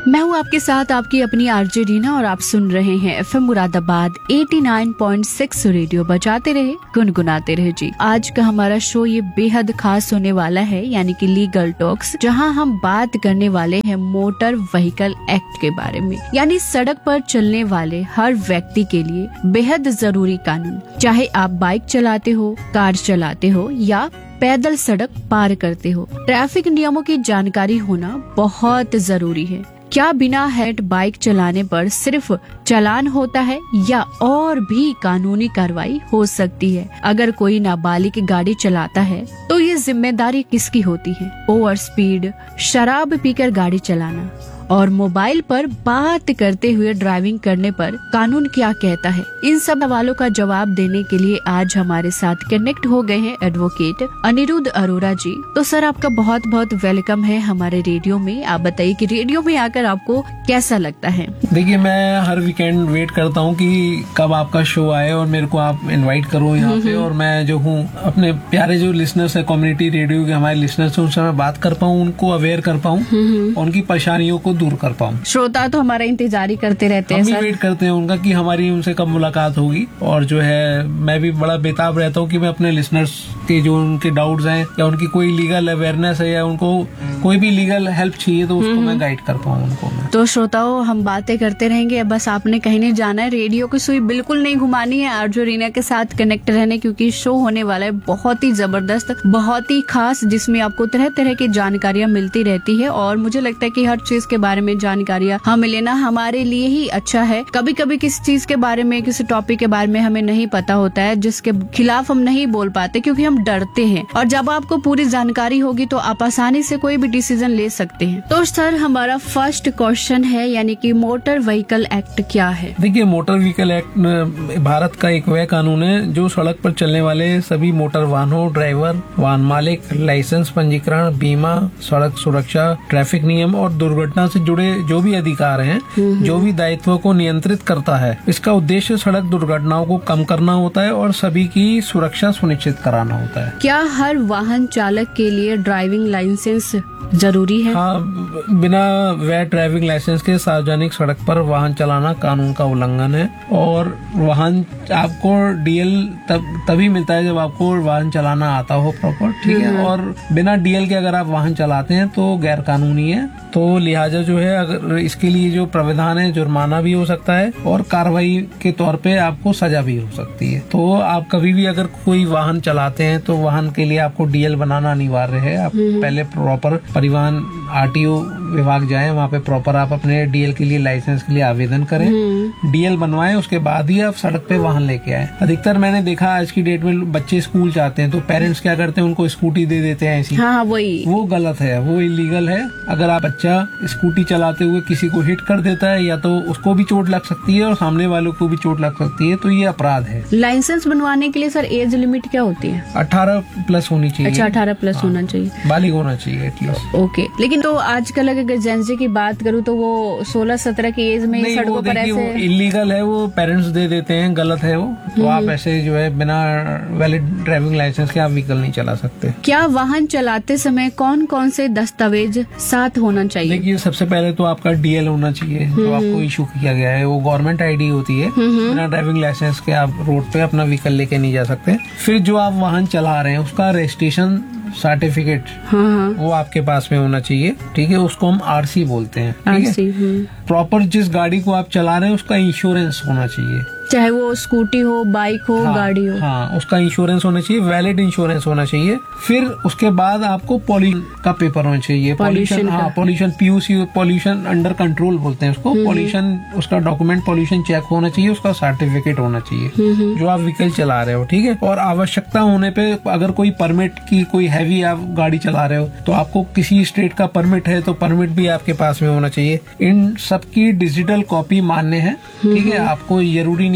मैं हूँ आपके साथ आपकी अपनी आरजे रीना और आप सुन रहे हैं एफएम मुरादाबाद 89.6 रेडियो। बजाते रहे गुनगुनाते रहे जी। आज का हमारा शो ये बेहद खास होने वाला है, यानी कि लीगल टॉक्स, जहाँ हम बात करने वाले हैं मोटर व्हीकल एक्ट के बारे में, यानी सड़क पर चलने वाले हर व्यक्ति के लिए बेहद जरूरी कानून। चाहे आप बाइक चलाते हो, कार चलाते हो या पैदल सड़क पार करते हो, ट्रैफिक नियमों की जानकारी होना बहुत जरूरी है। क्या बिना हेड बाइक चलाने पर सिर्फ चालान होता है या और भी कानूनी कार्रवाई हो सकती है? अगर कोई नाबालिग गाड़ी चलाता है तो ये जिम्मेदारी किसकी होती है? ओवर स्पीड, शराब पीकर गाड़ी चलाना और मोबाइल पर बात करते हुए ड्राइविंग करने पर कानून क्या कहता है? इन सब सवालों का जवाब देने के लिए आज हमारे साथ कनेक्ट हो गए हैं एडवोकेट अनिरुद्ध अरोरा जी। तो सर, आपका बहुत बहुत वेलकम है हमारे रेडियो में। आप बताइए कि रेडियो में आकर आपको कैसा लगता है? देखिए, मैं हर वीकेंड वेट करता हूँ कि कब आपका शो आए और मेरे को आप इनवाइट करो यहाँ पे, और मैं जो हूँ अपने प्यारे जो लिसनर्स है, कम्युनिटी रेडियो के हमारे लिसनर्स है, उनसे मैं बात कर पाऊँ, उनको अवेयर कर पाऊँ, उनकी परेशानियों को दूर कर पाऊँ। श्रोता तो हमारा इंतजार ही करते रहते हैं, हम भी वेट करते हैं उनका कि हमारी उनसे कब मुलाकात होगी। और जो है, मैं भी बड़ा बेताब रहता हूँ कि मैं अपने लिसनर्स के जो उनके डाउट्स हैं या उनकी कोई लीगल अवेयरनेस है या उनको कोई भी लीगल हेल्प चाहिए तो उसको मैं गाइड कर पाऊँ उनको। तो श्रोताओं, हम बातें करते रहेंगे, बस आपने कहीं नहीं जाना है, रेडियो की सुई बिल्कुल नहीं घुमानी है, आरजे रीना के साथ कनेक्ट रहने, क्योंकि शो होने वाला है बहुत ही जबरदस्त, बहुत ही खास, जिसमें आपको तरह तरह की जानकारियाँ मिलती रहती है। और मुझे लगता है कि हर चीज के बारे में जानकारियाँ हमें लेना हमारे लिए ही अच्छा है। कभी कभी किसी चीज के बारे में, किसी टॉपिक के बारे में हमें नहीं पता होता है, जिसके खिलाफ हम नहीं बोल पाते क्योंकि हम डरते हैं, और जब आपको पूरी जानकारी होगी तो आप आसानी से कोई भी डिसीजन ले सकते हैं। तो सर, हमारा फर्स्ट क्वेश्चन है, यानी कि मोटर व्हीकल एक्ट क्या है? देखिए, मोटर व्हीकल एक्ट भारत का एक वह कानून है जो सड़क पर चलने वाले सभी मोटर वाहनों, ड्राइवर, वाहन मालिक, लाइसेंस, पंजीकरण, बीमा, सड़क सुरक्षा, ट्रैफिक नियम और दुर्घटना से जुड़े जो भी अधिकार हैं, जो भी दायित्वों को नियंत्रित करता है। इसका उद्देश्य सड़क दुर्घटनाओं को कम करना होता है और सभी की सुरक्षा सुनिश्चित कराना होता है। क्या हर वाहन चालक के लिए ड्राइविंग लाइसेंस जरूरी है? हाँ, बिना वैध ड्राइविंग लाइसेंस के सार्वजनिक सड़क पर वाहन चलाना कानून का उल्लंघन है। और वाहन आपको डीएल तभी मिलता है जब आपको वाहन चलाना आता हो प्रॉपर, ठीक है। और बिना डीएल के अगर आप वाहन चलाते हैं तो गैर कानूनी है। तो लिहाजा जो है, अगर इसके लिए जो प्रावधान है, जुर्माना भी हो सकता है और कार्रवाई के तौर पे आपको सजा भी हो सकती है। तो आप कभी भी अगर कोई वाहन चलाते हैं तो वाहन के लिए आपको डीएल बनाना अनिवार्य है। आप पहले प्रॉपर परिवहन आरटीओ विभाग जाएं, वहाँ पे प्रॉपर आप अपने डीएल के लिए, लाइसेंस के लिए आवेदन करें, डीएल बनवाएं, उसके बाद ही आप सड़क पे वाहन लेके आए। अधिकतर मैंने देखा आज की डेट में बच्चे स्कूल जाते हैं तो पेरेंट्स क्या करते हैं, उनको स्कूटी दे देते हैं ऐसी। हाँ, वही, वो गलत है, वो इलीगल है। अगर आप बच्चा स्कूटी चलाते हुए किसी को हिट कर देता है, या तो उसको भी चोट लग सकती है और सामने वालों को भी चोट लग सकती है, तो ये अपराध है। लाइसेंस बनवाने के लिए सर एज लिमिट क्या होती है? 18 प्लस होनी चाहिए। अच्छा, 18 प्लस होना चाहिए, बालिग होना चाहिए एटलीस्ट। ओके। लेकिन तो आजकल अगर जेंजी की बात करूँ तो वो 16-17 की एज में सड़कों पर ऐसे इलीगल है, वो पेरेंट्स दे देते हैं, गलत है वो। तो आप ऐसे जो है बिना वैलिड ड्राइविंग लाइसेंस के आप व्हीकल नहीं चला सकते। क्या वाहन चलाते समय कौन कौन से दस्तावेज साथ होना चाहिए? देखिए, सबसे पहले तो आपका डीएल होना चाहिए जो आपको इशू किया गया है, वो गवर्नमेंट आईडी होती है। बिना ड्राइविंग लाइसेंस के आप रोड पे अपना व्हीकल लेके नहीं जा सकते। फिर जो आप वाहन चला रहे हैं उसका रजिस्ट्रेशन सर्टिफिकेट, वो आपके पास में होना चाहिए, ठीक है। उसको हम आरसी बोलते हैं, ठीक है। प्रॉपर जिस गाड़ी को आप चला रहे हैं उसका इंश्योरेंस होना चाहिए, चाहे वो स्कूटी हो, बाइक हो, गाड़ी हो। हाँ, उसका इंश्योरेंस होना चाहिए, वैलिड इंश्योरेंस होना चाहिए। फिर उसके बाद आपको पॉल्यूशन का पेपर होना चाहिए, पॉल्यूशन, हाँ, pollution, PUC, pollution under control बोलते हैं उसको। पॉल्यूशन, उसका डॉक्यूमेंट पॉल्यूशन चेक होना चाहिए, उसका सर्टिफिकेट होना चाहिए जो आप व्हीकल चला रहे हो, ठीक है। और आवश्यकता होने पे अगर कोई परमिट की, कोई हैवी आप गाड़ी चला रहे हो तो आपको किसी स्टेट का परमिट है तो परमिट भी आपके पास में होना चाहिए। इन सब की डिजिटल कॉपी मान्य है, ठीक है। आपको जरूरी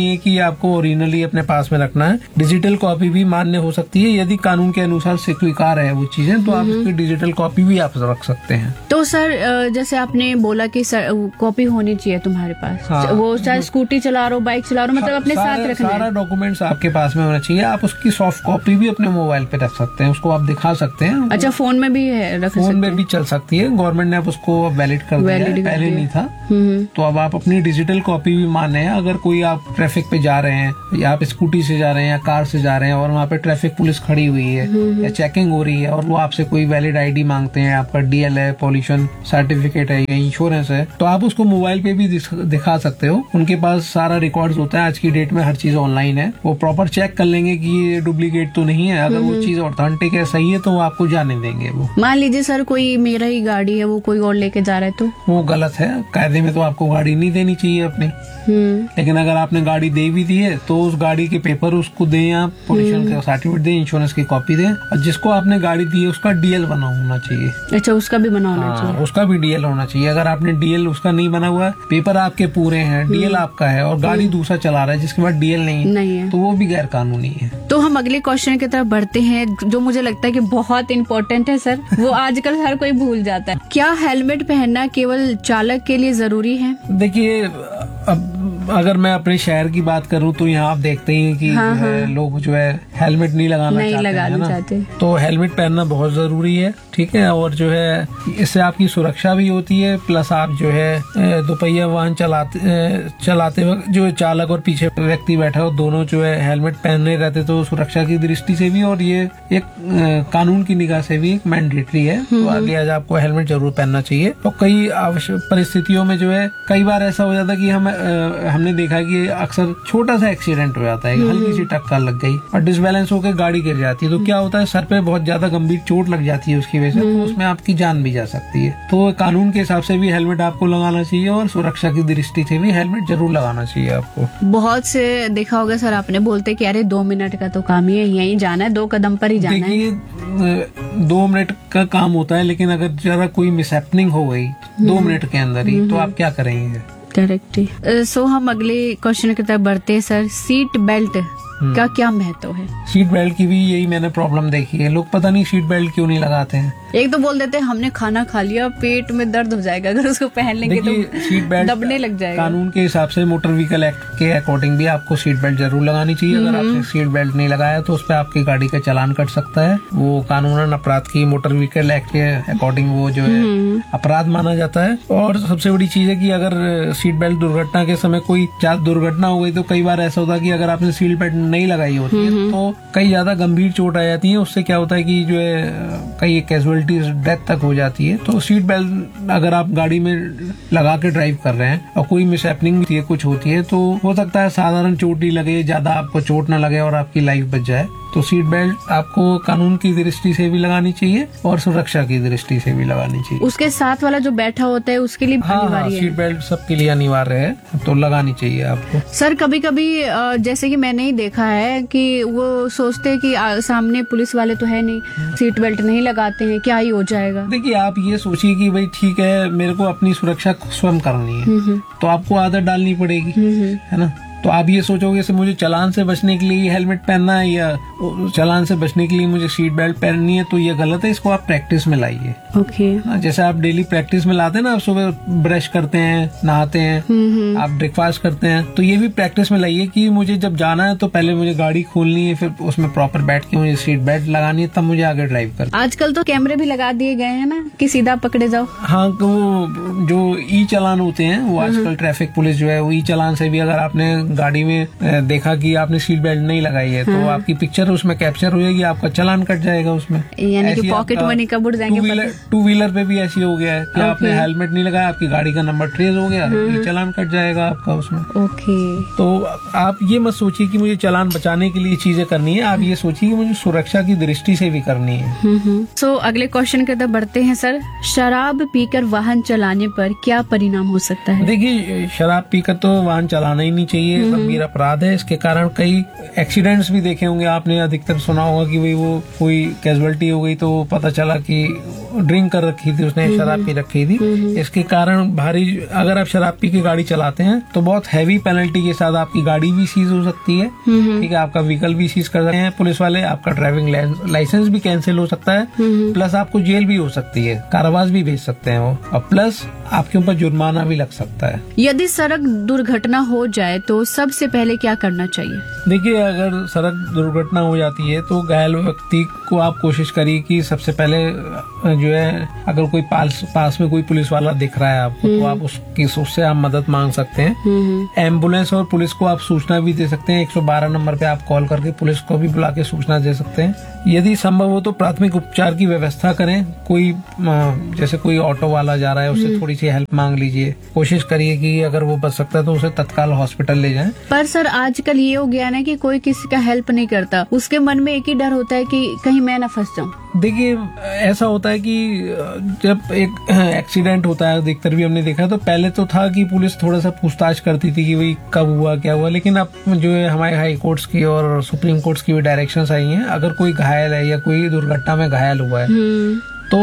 नहीं है कि आपको ओरिजिनली अपने पास में रखना है। डिजिटल कॉपी भी मान्य हो सकती है, यदि कानून के अनुसार स्वीकार है वो चीजें, तो आप उसकी डिजिटल कॉपी भी आप रख सकते हैं। तो सर जैसे आपने बोला कि कॉपी होनी चाहिए तुम्हारे पास, हाँ, वो चाहे स्कूटी चला रहे हो, बाइक चला रहे हो, मतलब अपने साथ रखना है। सारा डॉक्यूमेंट्स आपके पास में होना चाहिए। आप उसकी सॉफ्ट कॉपी भी अपने मोबाइल पे रख सकते हैं, उसको आप दिखा सकते हैं। अच्छा, फोन में भी रख सकते हैं? फोन में भी चल सकती है, गवर्नमेंट ने अब उसको वैलिड कर दिया है, पहले नहीं था। तो अब आप अपनी डिजिटल कॉपी भी मान्य है। अगर कोई आप ट्रैफिक पे जा रहे हैं, या आप स्कूटी से जा रहे हैं या कार से जा रहे हैं, और वहाँ पे ट्रैफिक पुलिस खड़ी हुई है या चेकिंग हो रही है, और वो आपसे कोई वैलिड आईडी मांगते हैं, आपका डीएल है, पॉल्यूशन सर्टिफिकेट है या इंश्योरेंस है, तो आप उसको मोबाइल पे भी दिखा सकते हो। उनके पास सारा रिकॉर्ड्स होता है। आज की डेट में हर चीज ऑनलाइन है, वो प्रॉपर चेक कर लेंगे कि ये डुप्लीकेट तो नहीं है। अगर वो चीज ऑथेंटिक है, सही है, तो वो आपको जाने देंगे। वो मान लीजिए सर कोई मेरा ही गाड़ी है, वो कोई और लेके जा रहा है, तो वो गलत है। कायदे में तो आपको गाड़ी नहीं देनी चाहिए अपनी। लेकिन अगर आपने गाड़ी दे भी दी है, तो उस गाड़ी के पेपर उसको दें, या पोल्यूशन का सर्टिफिकेट दें, इंश्योरेंस की कॉपी दें, और जिसको आपने गाड़ी दी है उसका डीएल बना होना चाहिए। अच्छा, उसका भी बना होना चाहिए? उसका भी डीएल होना चाहिए। अगर आपने डीएल उसका नहीं बना हुआ है, पेपर आपके पूरे हैं, डीएल आपका है, और गाड़ी दूसरा चला रहा है जिसके बाद डीएल नहीं है, तो वो भी गैर कानूनी है। तो हम अगले क्वेश्चन की तरफ बढ़ते हैं, जो मुझे लगता है कि बहुत इम्पोर्टेंट है सर। वो आजकल हर कोई भूल जाता है। क्या हेलमेट पहनना केवल चालक के लिए जरूरी है? देखिए, अब अगर मैं अपने शहर की बात करूं, तो यहाँ आप देखते ही हैं कि लोग जो है हेलमेट नहीं लगाना चाहते। तो हेलमेट पहनना बहुत जरूरी है, ठीक है। और जो है इससे आपकी सुरक्षा भी होती है, प्लस आप जो है दोपहिया वाहन चलाते वक्त जो चालक और पीछे व्यक्ति बैठा हो, दोनों जो है हेलमेट पहनने रहते, तो सुरक्षा की दृष्टि से भी और ये एक कानून की निगाह से भी एक मैंडेटरी है। तो आगे आज आपको हेलमेट जरूर पहनना चाहिए। और कई आवश्यक परिस्थितियों में जो है कई बार ऐसा हो जाता है कि हमने देखा कि अक्सर छोटा सा एक्सीडेंट हो जाता है, हल्की सी टक्कर लग गई और डिसबैलेंस होकर गाड़ी गिर जाती है, तो क्या होता है, सर पे बहुत ज्यादा गंभीर चोट लग जाती है उसकी वजह से, तो उसमें आपकी जान भी जा सकती है। तो कानून के हिसाब से भी हेलमेट आपको लगाना चाहिए, और सुरक्षा की दृष्टि से भी हेलमेट जरूर लगाना चाहिए आपको। बहुत से देखा होगा सर आपने, बोलते कि अरे 2 मिनट का तो काम ही है, यहीं जाना है, 2 कदम पर ही जाना है। देखिए, 2 मिनट का काम होता है, लेकिन अगर जरा कोई मिसहैपनिंग हो गई 2 मिनट के अंदर ही, तो आप क्या करेंगे? करेक्ट। सो हम अगले क्वेश्चन की तरफ बढ़ते हैं सर। सीट बेल्ट का क्या महत्व है? सीट बेल्ट की भी यही मैंने प्रॉब्लम देखी है। लोग पता नहीं सीट बेल्ट क्यों नहीं लगाते हैं। एक तो बोल देते हैं हमने खाना खा लिया, पेट में दर्द हो जाएगा अगर उसको पहन लेंगे तो सीट बेल्ट दबने लग जाएगा। कानून के हिसाब से मोटर व्हीकल एक्ट के अकॉर्डिंग भी आपको सीट बेल्ट जरूर लगानी चाहिए। अगर आपने सीट बेल्ट नहीं लगाया तो उस पर आपकी गाड़ी का चालान कट सकता है। वो कानूनन अपराध की मोटर व्हीकल एक्ट के अकॉर्डिंग वो जो है अपराध माना जाता है। और सबसे बड़ी चीज है कि अगर सीट बेल्ट दुर्घटना के समय कोई दुर्घटना हो गई, तो कई बार ऐसा होता है कि अगर आपने सीट बेल्ट नहीं लगाई होती है तो कई ज्यादा गंभीर चोट आ जाती है। उससे क्या होता है कि जो है कई कैजुअलिटीज, डेथ तक हो जाती है। तो सीट बेल्ट अगर आप गाड़ी में लगा के ड्राइव कर रहे हैं और कोई मिसहैपनिंग होती है, कुछ होती है, तो हो सकता है साधारण चोट ही लगे, ज्यादा आपको चोट ना लगे और आपकी लाइफ बच जाए। तो सीट बेल्ट आपको कानून की दृष्टि से भी लगानी चाहिए और सुरक्षा की दृष्टि से भी लगानी चाहिए। उसके साथ वाला जो बैठा होता है उसके लिए अनिवार्य है। सीट बेल्ट सबके लिए अनिवार्य है, तो लगानी चाहिए आपको। सर कभी कभी जैसे कि मैंने ही देखा है कि वो सोचते हैं कि सामने पुलिस वाले तो है नहीं, सीट बेल्ट नहीं लगाते हैं, क्या ही हो जाएगा। देखिए, आप ये सोचिए कि भाई ठीक है, मेरे को अपनी सुरक्षा स्वयं करनी है, तो आपको आदत डालनी पड़ेगी, है ना। तो आप ये सोचोगे कि मुझे चालान से बचने के लिए हेलमेट पहनना है या चालान से बचने के लिए मुझे सीट बेल्ट पहननी है, तो ये गलत है। इसको आप प्रैक्टिस में लाइए। ओके। जैसे आप डेली प्रैक्टिस में लाते हैं ना, आप सुबह ब्रश करते हैं, नहाते हैं, आप ब्रेकफास्ट करते हैं, तो ये भी प्रैक्टिस में लाइए कि मुझे जब जाना है तो पहले मुझे गाड़ी खोलनी है, फिर उसमें प्रॉपर बैठ के मुझे सीट बेल्ट लगानी है, तब मुझे आगे ड्राइव कर। आजकल तो कैमरे भी लगा दिए गए हैं ना कि सीधा पकड़े जाओ। हाँ, तो जो ई चालान होते हैं वो आजकल ट्रैफिक पुलिस जो है वो ई चालान से भी, अगर आपने गाड़ी में देखा कि आपने सीट बेल्ट नहीं लगाई है, तो आपकी पिक्चर उसमें कैप्चर हो जाएगी, आपका चालान कट जाएगा उसमें। यानी कि पॉकेट मनी कब उड़ जाएंगे। 2 व्हीलर पे भी ऐसी हो गया है कि आपने हेलमेट नहीं लगाया, आपकी गाड़ी का नंबर ट्रेस हो गया, चालान कट जाएगा आपका उसमें। ओके। तो आप ये मत सोचिए कि मुझे चालान बचाने के लिए चीजें करनी है, आप ये सोचिए कि मुझे सुरक्षा की दृष्टि से भी करनी है। सो अगले क्वेश्चन की तरफ बढ़ते हैं सर। शराब पीकर वाहन चलाने पर क्या परिणाम हो सकता है? देखिए, शराब पीकर तो वाहन चलाना ही नहीं चाहिए। गंभीर अपराध है। इसके कारण कई एक्सीडेंट्स भी देखे होंगे आपने, अधिकतर सुना होगा कि भाई वो कोई कैजुअलिटी हो गई तो पता चला कि ड्रिंक कर रखी थी उसने, शराब पी रखी थी। इसके कारण भारी, अगर आप शराब पी के गाड़ी चलाते हैं तो बहुत हैवी पेनल्टी के साथ आपकी गाड़ी भी सीज हो सकती है, ठीक है, आपका व्हीकल भी सीज कर सकते हैं पुलिस वाले, आपका ड्राइविंग लाइसेंस भी कैंसिल हो सकता है, प्लस आपको जेल भी हो सकती है, कारावास भी भेज सकते हैं वो, और प्लस आपके ऊपर जुर्माना भी लग सकता है। यदि सड़क दुर्घटना हो जाए तो सबसे पहले क्या करना चाहिए? देखिए, अगर सड़क दुर्घटना हो जाती है तो घायल व्यक्ति को आप कोशिश करिए कि सबसे पहले जो है, अगर कोई पास में कोई पुलिस वाला दिख रहा है आपको तो आप उससे आप मदद मांग सकते हैं। एम्बुलेंस और पुलिस को आप सूचना भी दे सकते हैं, 112 नंबर पे आप कॉल करके पुलिस को भी बुला के सूचना दे सकते हैं। यदि संभव हो तो प्राथमिक उपचार की व्यवस्था करें, कोई जैसे कोई ऑटो वाला जा रहा है उससे थोड़ी सी हेल्प मांग लीजिए, कोशिश करिए कि अगर वो बच सकता है तो उसे तत्काल हॉस्पिटल ले जाएं। पर सर आजकल ये हो गया ना कि कोई किसी का हेल्प नहीं करता, उसके मन में एक ही डर होता है कि कहीं मैं ना फंस जाऊं। देखिए, ऐसा होता है कि जब एक एक्सीडेंट होता है, अधिकतर भी हमने देखा, तो पहले तो था कि पुलिस थोड़ा सा पूछताछ करती थी कि भाई कब हुआ क्या हुआ, लेकिन अब जो है हमारे हाई कोर्ट्स की और सुप्रीम कोर्ट्स की भी डायरेक्शंस आई हैं, अगर कोई घायल है या कोई दुर्घटना में घायल हुआ है तो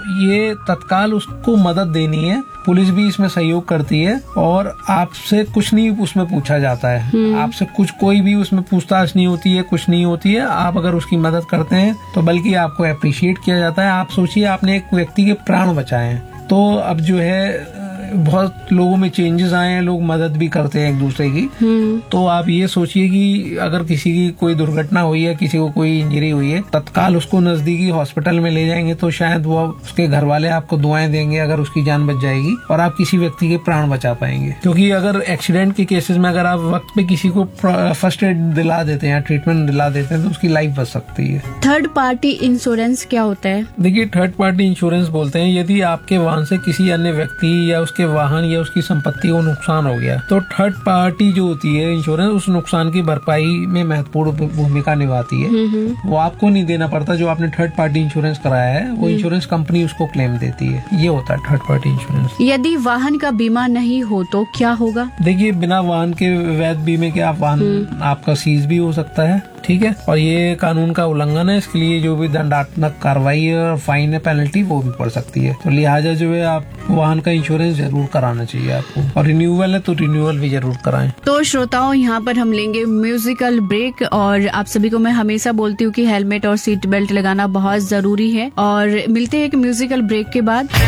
ये तत्काल उसको मदद देनी है। पुलिस भी इसमें सहयोग करती है और आपसे कुछ नहीं उसमें पूछा जाता है, आपसे कोई भी उसमें पूछताछ नहीं होती है, कुछ नहीं होती है। आप अगर उसकी मदद करते हैं तो बल्कि आपको अप्रिशिएट किया जाता है। आप सोचिए, आपने एक व्यक्ति के प्राण बचाए हैं, तो अब जो है बहुत लोगों में चेंजेस आए हैं, लोग मदद भी करते हैं एक दूसरे की। तो आप ये सोचिए कि अगर किसी की कोई दुर्घटना हुई है, किसी को कोई इंजरी हुई है, तत्काल उसको नजदीकी हॉस्पिटल में ले जाएंगे तो शायद वो उसके घर वाले आपको दुआएं देंगे अगर उसकी जान बच जाएगी, और आप किसी व्यक्ति के प्राण बचा पाएंगे। क्योंकि अगर एक्सीडेंट के केसेस में अगर आप वक्त पे किसी को फर्स्ट एड दिला देते हैं, ट्रीटमेंट दिला देते हैं, तो उसकी लाइफ बच सकती है। थर्ड पार्टी इंश्योरेंस क्या होता है? देखिए, थर्ड पार्टी इंश्योरेंस बोलते हैं यदि आपके वाहन से किसी अन्य व्यक्ति या उसके वाहन या उसकी संपत्ति को नुकसान हो गया तो थर्ड पार्टी जो होती है इंश्योरेंस उस नुकसान की भरपाई में महत्वपूर्ण भूमिका निभाती है। वो आपको नहीं देना पड़ता, जो आपने थर्ड पार्टी इंश्योरेंस कराया है वो इंश्योरेंस कंपनी उसको क्लेम देती है। ये होता है थर्ड पार्टी इंश्योरेंस। यदि वाहन का बीमा नहीं हो तो क्या होगा? देखिए, बिना वाहन के वैध बीमे के वाहन आपका सीज भी हो सकता है, ठीक है, और ये कानून का उल्लंघन है। इसके लिए जो भी दंडात्मक कार्रवाई है और फाइन है, पेनल्टी, वो भी पड़ सकती है। तो लिहाजा जो है आप वाहन का इंश्योरेंस जरूर कराना चाहिए आपको, और रिन्यूअल है तो रिन्यूअल भी जरूर कराएं। तो श्रोताओं, यहाँ पर हम लेंगे म्यूजिकल ब्रेक, और आप सभी को मैं हमेशा बोलती हूँ कि हेलमेट और सीट बेल्ट लगाना बहुत जरूरी है, और मिलते हैं एक म्यूजिकल ब्रेक के बाद।